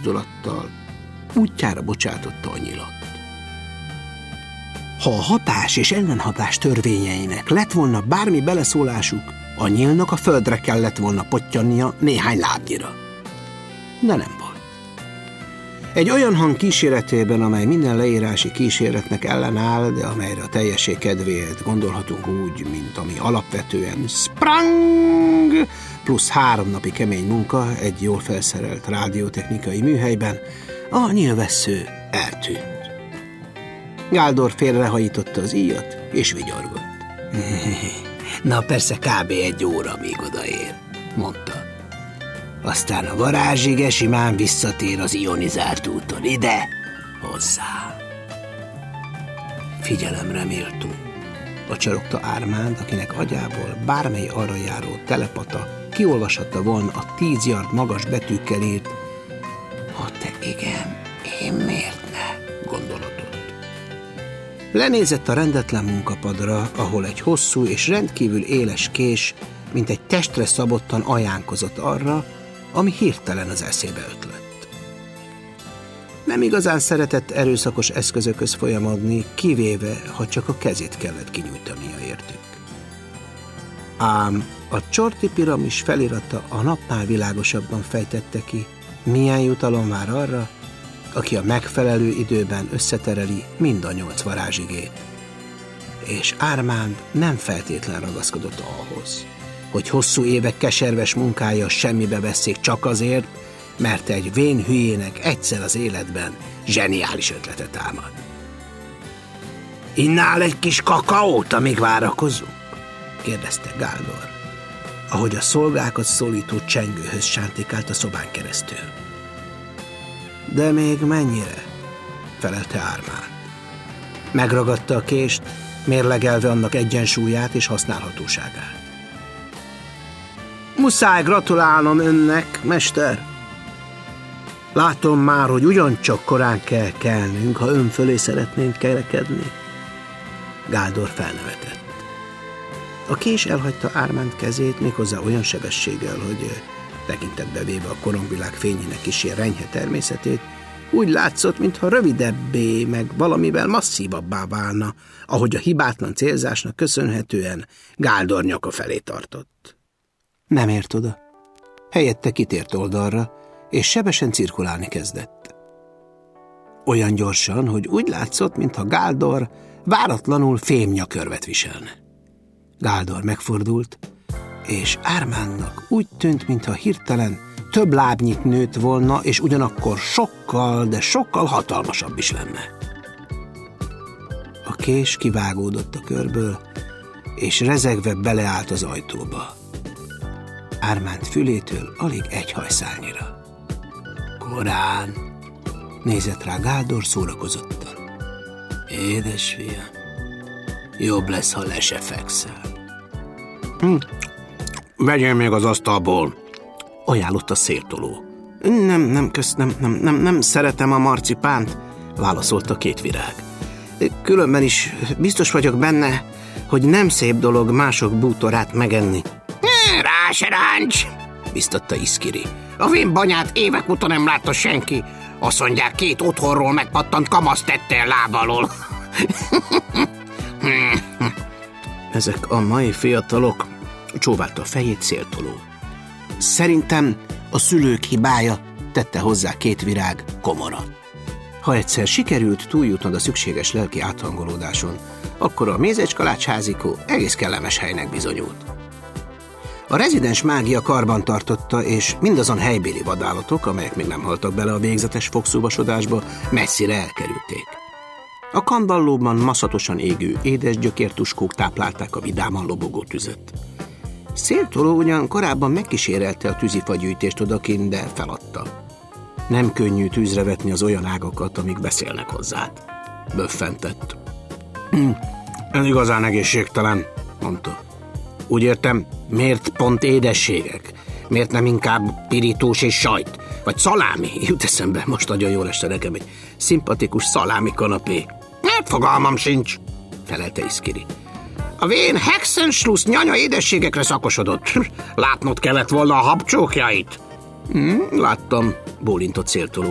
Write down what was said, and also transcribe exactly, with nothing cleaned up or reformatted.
mozdulattal útjára bocsátotta a nyilat. Ha a hatás és ellenhatás törvényeinek lett volna bármi beleszólásuk, a nyílnak a földre kellett volna pottyannia néhány lábnyira. De nem volt. Egy olyan hang kíséretében, amely minden leírási kíséretnek ellenáll, de amelyre a teljesség kedvéért gondolhatunk úgy, mint ami alapvetően sprang, plusz három napi kemény munka egy jól felszerelt rádiótechnikai műhelyben, a nyílvessző eltűnt. Gáldor félrehajította az íjat, és vigyorgott. Na persze kb. Egy óra, míg odaér, mondta. Aztán a varázsige simán visszatér az ionizált úton, ide, hozzá. Figyelemre méltó, acsarogta Ármánd, akinek agyából bármely arra járó telepata kiolvashatta volna a tíz yard magas betűkkel írt: ha te igen, én miért ne, gondolatot. Lenézett a rendetlen munkapadra, ahol egy hosszú és rendkívül éles kés, mint egy testre szabottan ajánkozott arra, ami hirtelen az eszébe ötlött. Nem igazán szeretett erőszakos eszközökhöz folyamodni, kivéve, ha csak a kezét kellett kinyújtania értük. Ám a Csorti piramis felirata a napnál világosabban fejtette ki, milyen jutalom vár arra, aki a megfelelő időben összetereli mind a nyolc varázsigét. És Ármánd nem feltétlen ragaszkodott ahhoz, hogy hosszú évek keserves munkája semmibe veszik csak azért, mert egy vén hülyének egyszer az életben zseniális ötlete támad. Innál egy kis kakaót, amíg várakozunk? Kérdezte Gáldor, ahogy a szolgákat szólító csengőhöz sántikált a szobán keresztül. De még mennyire? Felelte Ármánd. Megragadta a kést, mérlegelve annak egyensúlyát és használhatóságát. Muszáj gratulálnom önnek, mester. Látom már, hogy ugyancsak korán kell kelnünk, ha ön fölé szeretnénk kerekedni. Gáldor felnevetett. A kés elhagyta Ármánd kezét méghozzá olyan sebességgel, hogy tekintetbe véve a korongvilág fényének kísér renyhe természetét, úgy látszott, mintha rövidebbé, meg valamivel masszívabbá válna, ahogy a hibátlan célzásnak köszönhetően Gáldor nyaka felé tartott. Nem ért oda. Helyette kitért oldalra, és sebesen cirkulálni kezdett. Olyan gyorsan, hogy úgy látszott, mintha Gáldor váratlanul fémnyakörvet viselne. Gáldor megfordult, és Ármándnak úgy tűnt, mintha hirtelen több lábnyit nőtt volna, és ugyanakkor sokkal, de sokkal hatalmasabb is lenne. A kés kivágódott a körből, és rezegve beleállt az ajtóba. Ármánd fülétől alig egy hajszálnyira. Korán, nézett rá Gáldor szórakozottan. Édesfiam, jobb lesz, ha le se fekszel. Hm. Vegyél még az asztalból, ajánlott a széltoló. Nem, nem, kösz, nem, nem, nem, nem szeretem a marcipánt, válaszolta két virág. Különben is biztos vagyok benne, hogy nem szép dolog mások bútorát megenni. Rá se ráncs, biztatta Iszkiri. A vén banyát évek óta nem látta senki. Azt mondják, két otthonról megpattant kamasz tette el láb alól. Ezek a mai fiatalok, csóválta a fejét széltoló. Szerintem a szülők hibája, tette hozzá két virág komoran. Ha egyszer sikerült túljutnod a szükséges lelki áthangolódáson, akkor a mézecskalácsházikó egész kellemes helynek bizonyult. A rezidens mágia karban tartotta, és mindazon helybéli vadállatok, amelyek még nem haltak bele a végzetes fogszúvasodásba, messzire elkerülték. A kandallóban maszatosan égő édes gyökértuskók táplálták a vidáman lobogó tüzet. Széltoló ugyan korábban megkísérelte a tűzifagyűjtést odakint, de feladta. Nem könnyű tűzre vetni az olyan ágakat, amik beszélnek hozzád. Böffentett. Ez igazán egészségtelen, mondta. Úgy értem, miért pont édességek? Miért nem inkább pirítós és sajt? Vagy szalámi? Jut eszembe, most nagyon jól este nekem egy szimpatikus szalámi kanapé. Hát fogalmam sincs, felelte Iszkiri. A vén Hexenschluss nyanya édességekre szakosodott. Látnod kellett volna a habcsókjait. Hmm, láttam, bólintott széltoló.